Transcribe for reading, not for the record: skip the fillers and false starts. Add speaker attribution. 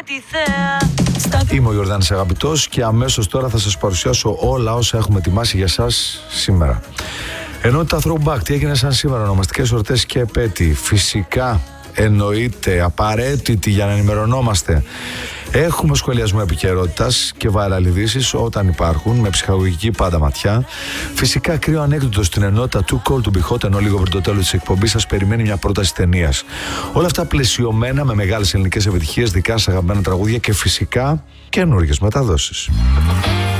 Speaker 1: τη θέα.
Speaker 2: Είμαι ο Ιορδάνης Αγαπητός και αμέσως τώρα θα σας παρουσιάσω όλα όσα έχουμε ετοιμάσει για σας σήμερα. Ενώ τα throwback, τι έγινε σαν σήμερα, ονομαστικές εορτές και επέτειοι, φυσικά εννοείται απαραίτητη για να ενημερωνόμαστε. Έχουμε σχολιασμό επικαιρότητας και viral ειδήσεις όταν υπάρχουν, με ψυχαγωγική πάντα ματιά. Φυσικά κρύο ανέκδοτο στην ενότητα Too Cold to Be Hot, ενώ λίγο πριν το τέλος της εκπομπής σας περιμένει μια πρόταση ταινίας. Όλα αυτά πλαισιωμένα με μεγάλες ελληνικές επιτυχίες, δικά σας αγαπημένα τραγούδια και φυσικά καινούργιες μεταδόσεις.